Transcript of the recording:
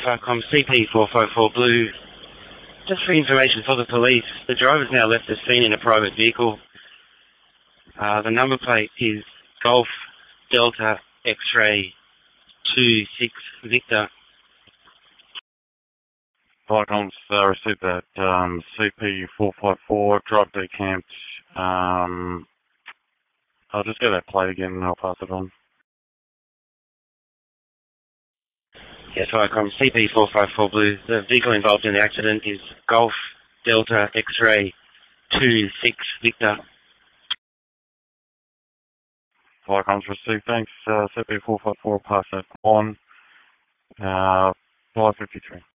Farcom CP454 Blue. Just for information for the police, the driver's now left the scene in a private vehicle. The number plate is Golf Delta X-Ray 26 Victor. Farcom's received that CP454, drive decamped. I'll just get that plate again and I'll pass it on. Yes, Farcom CP454 Blue. The vehicle involved in the accident is Golf Delta X-Ray 26 Victor. Farcom's received, thanks. CP454, pass that on. 553.